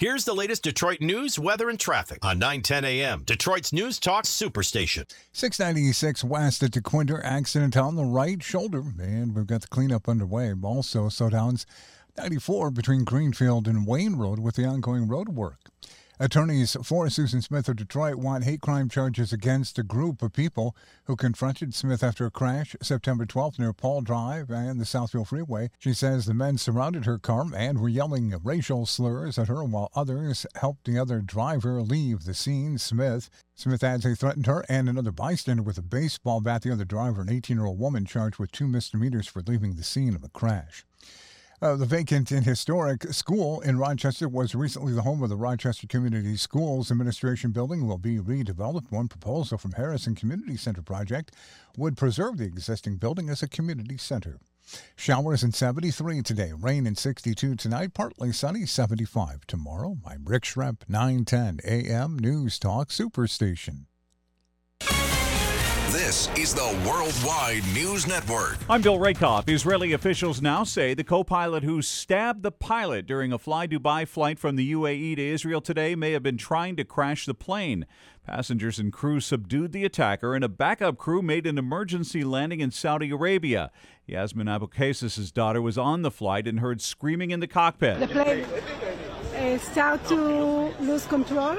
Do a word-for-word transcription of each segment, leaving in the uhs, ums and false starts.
Here's the latest Detroit news, weather, and traffic on nine ten A M, Detroit's News Talk Superstation. six ninety-six west at DeQuinter, accident on the right shoulder, and we've got the cleanup underway. Also, slowdowns ninety-four between Greenfield and Wayne Road with the ongoing road work. Attorneys for Susan Smith of Detroit want hate crime charges against a group of people who confronted Smith after a crash September twelfth near Paul Drive and the Southfield Freeway. She says the men surrounded her car and were yelling racial slurs at her while others helped the other driver leave the scene. Smith Smith adds they threatened her and another bystander with a baseball bat. The other driver, an eighteen-year-old woman, charged with two misdemeanors for leaving the scene of the crash. Uh, the vacant and historic school in Rochester was recently the home of the Rochester Community Schools Administration Building. Will be redeveloped. One proposal from Harrison Community Center project would preserve the existing building as a community center. Showers in seventy-three today. Rain in sixty-two tonight. Partly sunny, seventy-five tomorrow. I'm Rick Schremp, nine ten A M News Talk Superstation. This is the Worldwide News Network. I'm Bill Rakoff. Israeli officials now say the co-pilot who stabbed the pilot during a Fly Dubai flight from the U A E to Israel today may have been trying to crash the plane. Passengers and crew subdued the attacker, and a backup crew made an emergency landing in Saudi Arabia. Yasmin Abulkasis' daughter was on the flight and heard screaming in the cockpit. The plane uh, started to lose control.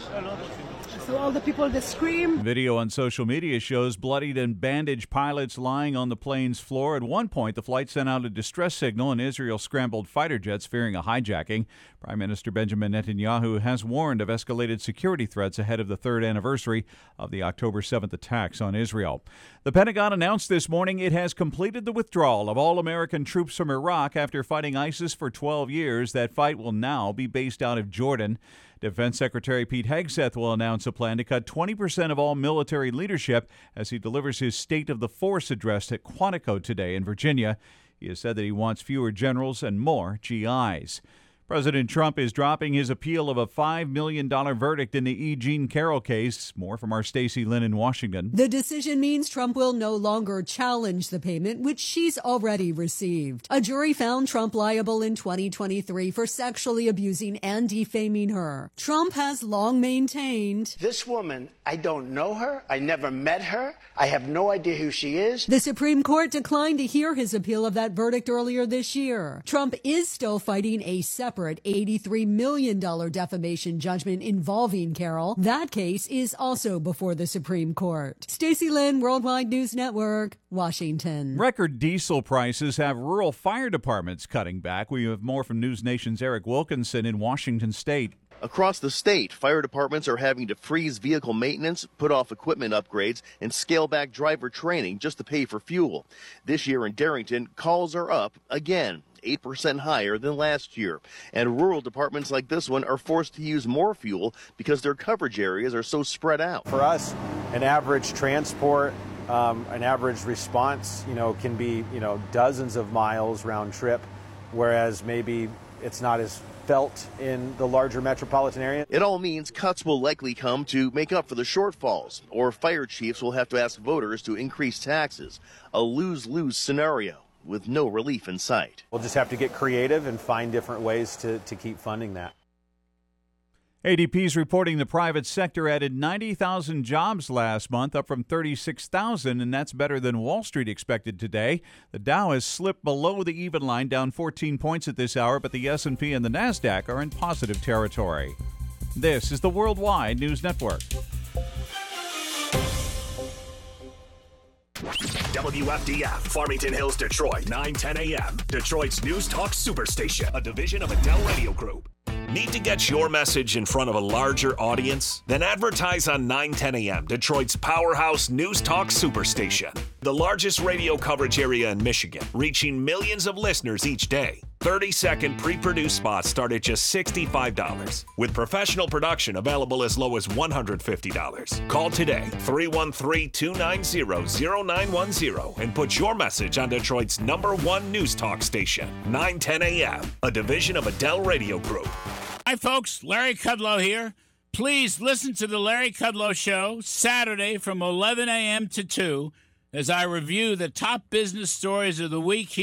So all the people that scream. Video on social media shows bloodied and bandaged pilots lying on the plane's floor. At one point, the flight sent out a distress signal, and Israel scrambled fighter jets fearing a hijacking. Prime Minister Benjamin Netanyahu has warned of escalated security threats ahead of the third anniversary of the October seventh attacks on Israel. The Pentagon announced this morning it has completed the withdrawal of all American troops from Iraq after fighting ISIS for twelve years. That fight will now be based out of Jordan. Defense Secretary Pete Hegseth will announce a plan to cut twenty percent of all military leadership as he delivers his State of the Force address at Quantico today in Virginia. He has said that he wants fewer generals and more G Is. President Trump is dropping his appeal of a five million dollars verdict in the E. Jean Carroll case. More from our Stacey Lynn in Washington. The decision means Trump will no longer challenge the payment, which she's already received. A jury found Trump liable in twenty twenty-three for sexually abusing and defaming her. Trump has long maintained, "This woman, I don't know her. I never met her. I have no idea who she is." The Supreme Court declined to hear his appeal of that verdict earlier this year. Trump is still fighting a separate eighty-three million dollars defamation judgment involving Carroll. That case is also before the Supreme Court. Stacey Lynn, Worldwide News Network, Washington. Record diesel prices have rural fire departments cutting back. We have more from News Nation's Eric Wilkinson in Washington State. Across the state, fire departments are having to freeze vehicle maintenance, put off equipment upgrades, and scale back driver training just to pay for fuel. This year in Darrington, calls are up again, eight percent higher than last year. And rural departments like this one are forced to use more fuel because their coverage areas are so spread out. For us, an average transport, um, an average response, you know, can be, you know, dozens of miles round trip, whereas maybe it's not as felt in the larger metropolitan area. It all means cuts will likely come to make up for the shortfalls, or fire chiefs will have to ask voters to increase taxes. A lose-lose scenario with no relief in sight. We'll just have to get creative and find different ways to, to keep funding that. A D P is reporting the private sector added ninety thousand jobs last month, up from thirty-six thousand, and that's better than Wall Street expected today. The Dow has slipped below the even line, down fourteen points at this hour, but the S and P and the NASDAQ are in positive territory. This is the Worldwide News Network. W F D F, Farmington Hills, Detroit, nine ten A M, Detroit's News Talk Superstation, a division of Adele Radio Group. Need to get your message in front of a larger audience? Then advertise on nine ten A M, Detroit's powerhouse News Talk Superstation. The largest radio coverage area in Michigan, reaching millions of listeners each day. thirty-second pre-produced spots start at just sixty-five dollars, with professional production available as low as one hundred fifty dollars. Call today, three one three, two nine zero, zero nine one zero, and put your message on Detroit's number one news talk station, nine ten A M, a division of Adele Radio Group. Hi, folks. Larry Kudlow here. Please listen to the Larry Kudlow Show Saturday from eleven A M to two as I review the top business stories of the week